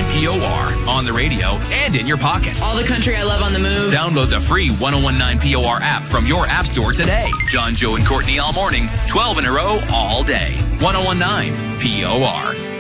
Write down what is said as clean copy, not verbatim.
POR on the radio and in your pocket. All the country I love on the move. Download the free 1019 POR app from your app store today. John, Joe, and Courtney all morning, 12 in a row all day. 1019 POR.